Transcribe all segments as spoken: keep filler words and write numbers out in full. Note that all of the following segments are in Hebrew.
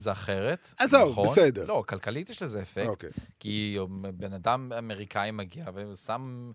זה אחרת. עזוב, נכון? בסדר. לא, כלכלית יש לזה אפקט. אוקיי. כי בן אדם אמריקאי מגיע ושם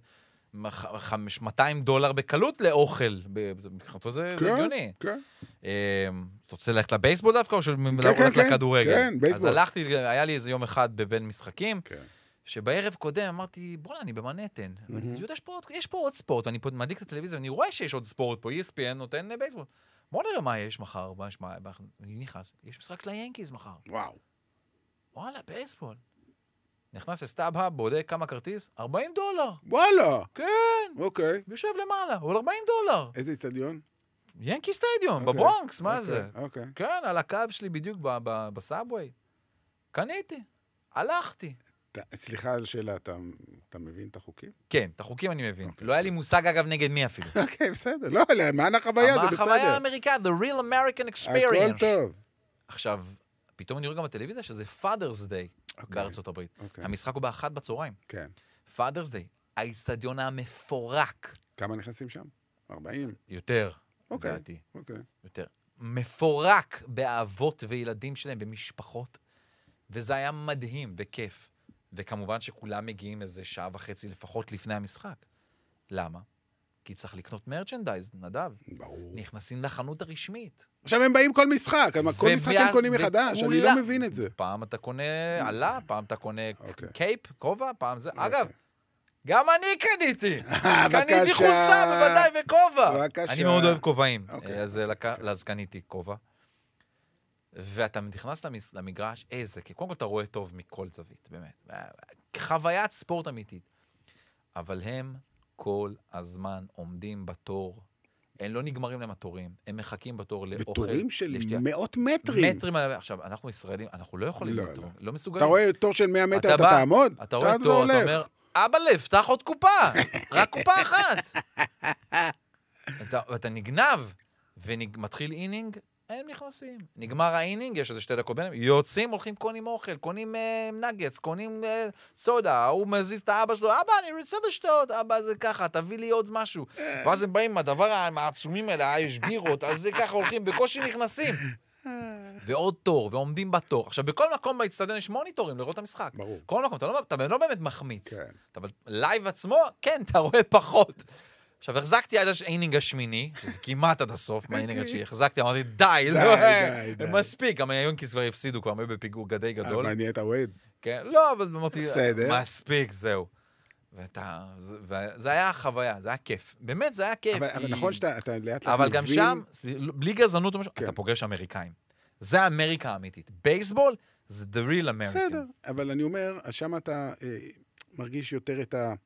מאתיים דולר בקלות לאוכל. מבחינתו זה הגיוני. כן. אתה רוצה ללכת לבייסבול דווקא, או כן, ללכת כן, לכדורגל? כן, בייסבול. אז הלכתי, היה לי איזה יום אחד בבין משחקים, כן. שבערב קודם אמרתי, בוא'נה, אני במנהטן. ואני יודע, יש פה עוד ספורט, ואני מדליק את הטלוויזיה, ואני רואה שיש עוד ספורט פה, E S P N נותן בייסבול. בוא נראה מה יש מחר, מה יש, מה, אני נכנס, יש משחק ליאנקיז מחר. וואו. וואלה, בייסבול. נכנס לסטאב-האב, בודק כמה כרטיס, ארבעים דולר. וואלה. כן. אוקיי. ויושב למעלה, הוא ארבעים דולר. איזה אצטדיון? ינקי סטדיום, בברונקס, מה זה? אוקיי. כן, על הקו שלי בדיוק בסאבווי. קניתי, הלכתי. סליחה על שאלה, אתה מבין את החוקים? כן, את החוקים אני מבין. לא היה לי מושג, אגב, נגד מי אפילו. אוקיי, בסדר. לא, מה החוויה? זה בסדר. מה החוויה האמריקאית? The real American experience. הכל טוב. עכשיו, פתאום אני רואה גם בטלוויזיה שזה Father's Day בארצות הברית. המשחק הוא באחת בצהריים. כן. Father's Day. האצטדיון המפורק. כמה נכנסים שם? ארבעים? יותר. אוקיי. אוקיי. יותר. מפורק באהבות וילדים שלהם, במשפחות. וזה היה מדהים וכיף. וכמובן שכולם מגיעים איזה שעה וחצי לפחות לפני המשחק. למה? כי צריך לקנות מרצ'נדייז, נדב. ברור. נכנסים לחנות הרשמית. עכשיו הם באים כל משחק, כל משחק הם קונים מחדש, אני לא מבין את זה. פעם אתה קונה עלה, פעם אתה קונה קייפ, כובע, פעם זה. אגב, גם אני קניתי. קניתי חולצה, בוודאי, וכובע. אני מאוד אוהב כובעים. אז קניתי כובע. ואתה נכנס למגרש, איזה, כי קודם כל אתה רואה טוב מכל זווית, באמת. חוויית ספורט אמיתית. אבל הם כל הזמן עומדים בתור. הם לא נגמרים להם התורים. הם מחכים בתור לאוכל. בתורים של מאות מטרים. מטרים. עכשיו, אנחנו ישראלים, אנחנו לא יכולים לתור. לא מסוגלים. אתה רואה תור של מאה מטר, אתה תעמוד? אתה רואה תור, אתה אומר, אבא לב, פתח עוד קופה. רק קופה אחת. ואתה נגנב, ומתחיל אינינג, הם נכנסים. נגמר האינינג, יש איזה שתי דקות ביניהם, יוצאים, הולכים, קונים אוכל, קונים נגץ, קונים סודה, הוא מזיז את האבא שלו, אבא, אני רוצה לשתות, אבא, זה ככה, תביא לי עוד משהו. ואז הם באים, הדבר העצומים האלה, יש בירות, אז זה ככה הולכים, בקושי נכנסים. ועוד תור, ועומדים בתור. עכשיו, בכל מקום באצטדיון יש מוניטורים לראות את המשחק. ברור. כל מקום, אתה לא, אתה לא באמת מחמיץ. אבל לייב עצמו, כן, אתה רואה פחות. עכשיו, החזקתי עד האינינג השמיני, שזה כמעט עד הסוף, מהאינינג השני, החזקתי, אמרתי, די, לא, מספיק, גם היונקיז כבר הפסידו, כבר היו בפיגור גדי גדול. אבל נהיית אוהד. כן, לא, אבל אמרתי, מספיק, זהו. וזה היה חוויה, זה היה כיף. באמת, זה היה כיף. אבל נכון שאתה לאט לאט אבל גם שם, בלי גזענות, אתה פוגש אמריקאים. זה האמריקה האמיתית. בייסבול, זה the real American. בסדר, אבל אני אומר, שם אתה מרגיש יותר את ה...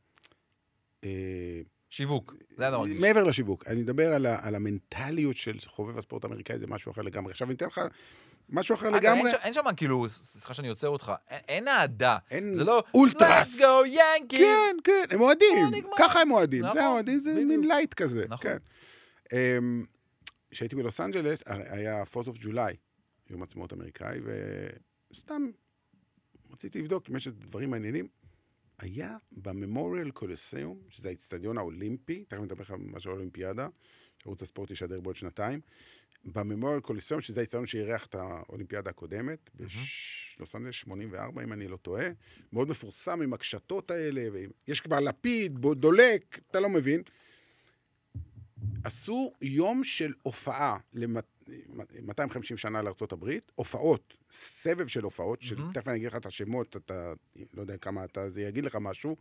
שיווק, זה אתה מרגיש. מעבר לשיווק, אני מדבר על, ה, על המנטליות של חובב הספורט האמריקאי, זה משהו אחר לגמרי. עכשיו אני אתן לך משהו אחר לגמרי. אין, אין שם כאילו, סליחה שאני יוצר אותך, אין, אין העדה. אין זה לא, אולטרס. let's go Yankees. כן, כן, הם אוהדים. ככה הם אוהדים. נכון, זה אוהדים, זה מין לייט כזה. נכון. כן. כשהייתי בלוס אנג'לס, היה פורס אוף ג'ולי, יום עצמאות אמריקאי, וסתם רציתי לבדוק אם יש דברים מעניינים. היה בממוריאל קולוסיום, שזה האצטדיון האולימפי, תכף נדבר לך משהו האולימפיאדה, שערוץ הספורט ישדר בעוד שנתיים, בממוריאל קולוסיום, שזה האצטדיון שאירח את האולימפיאדה הקודמת, בלוס אנג'לס שמונים וארבע, אם אני לא טועה, מאוד מפורסם עם הקשתות האלה, יש כבר לפיד, דולק, אתה לא מבין. עשו יום של הופעה ל-מאתיים וחמישים שנה לארצות הברית, הופעות, סבב של הופעות, של, תכף אני אגיד לך את השמות, אתה לא יודע כמה אתה, זה יגיד לך משהו,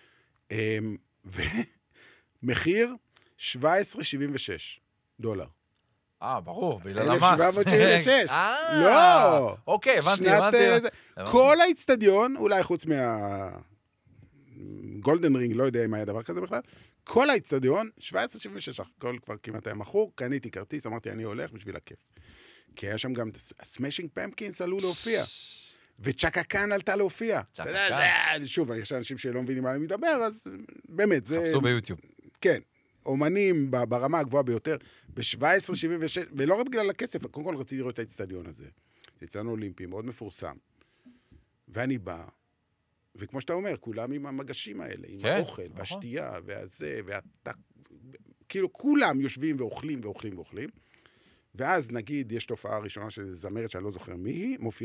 ומחיר שבע עשרה שבעים ושש דולר. אה, ברור, בגלל המס. אלף שבע מאות שבעים ושש. אה, לא. אוקיי, הבנתי, הבנתי. כל האצטדיון, אולי חוץ מה... גולדן רינג, לא יודע אם היה דבר כזה בכלל, כל האצטדיון, שבע עשרה שבעים ושש, הכל כבר כמעט היה מכור, קניתי כרטיס, אמרתי, אני הולך בשביל הכיף. כי היה שם גם, הסמashing פמפקינס עלו להופיע, וצ'קה קאן עלתה להופיע. צ'קה קאן. שוב, יש אנשים שלא מבינים על מה אני מדבר, אז באמת, זה... חפשו ביוטיוב. כן, אומנים ברמה הגבוהה ביותר, ב-שבע עשרה שבעים ושש, ולא רק בגלל הכסף, קודם כל רציתי לראות את האצטדיון הזה. זה אצטדיון אולימפי, מאוד מפורסם. ואני בא, וכמו שאתה אומר, כולם עם המגשים האלה, עם האוכל, והשתייה, והזה, והתק... כאילו, כולם יושבים ואוכלים ואוכלים ואוכלים, ואז נגיד, יש תופעה ראשונה של זמרת שאני לא זוכר מי היא, מופיעה